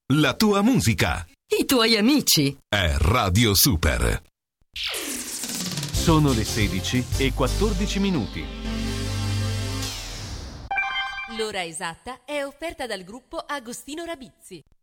la tua musica, i tuoi amici. è Radio Super. Sono le 16:14. L'ora esatta è offerta dal gruppo Agostino Rabizzi.